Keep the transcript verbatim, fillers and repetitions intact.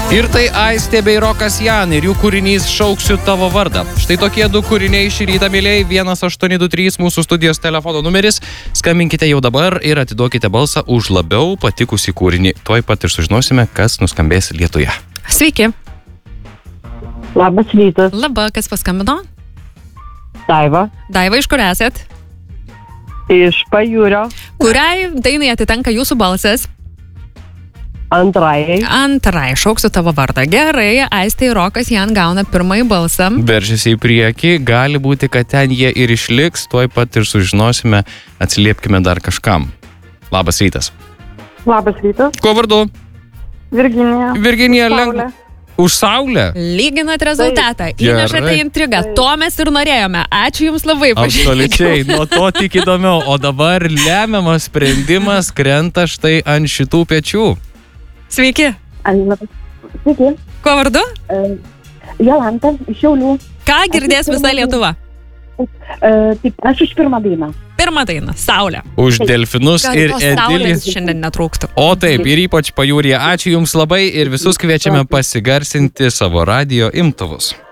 Ir tai Aistė bei Rokas Jan ir jų kūrinys Šauksiu tavo vardą. Štai tokie du kūriniai šį rytą, mėlyjei. vienas aštuoni du trys mūsų studijos telefono numeris. Skambinkite jau dabar ir atiduokite balsą už labiau patikusį kūrinį. Tuoj pat ir sužinosime, kas nuskambės Lietuje. Sveiki. Labas rytas. Labą, kas paskambino? Daiva. Daiva, iš kur esat? Iš Pajūrio. Kuriai dainai atitenka jūsų balsas? Antrai. Antrai, Šauksiu tavo vardą. Gerai, Aistė ir Rokas Jan gauna pirmąjį balsą. Veržiasi į priekį, gali būti, kad ten jie ir išliks, tuoj pat ir sužinosime, atsiliepkime dar kažkam. Labas rytas. Labas rytas. Kuo vardu? Virginija. Virginija, Saulė. lengva. Už Saulę? Lyginat rezultatą. Gerai. Įnešate intrigą. To mes ir norėjome. Ačiū Jums labai. Absoliučiai, nuo to tik įdomiau. O dabar lemiamas sprendimas krenta štai ant šitų pečių. Sveiki. Sveiki. Kuo vardu? Jolanta iš Šiaulių. Ką girdės visa Lietuva? Taip, aš už pirmą dainą. Pirmą dainą. Saulė. Už delfinus Gal ir tos Edilį. saulės šiandien netrūktų. O taip, ir ypač Pajūryje. Ačiū Jums labai ir visus kviečiame pasigarsinti savo radijo imtuvus.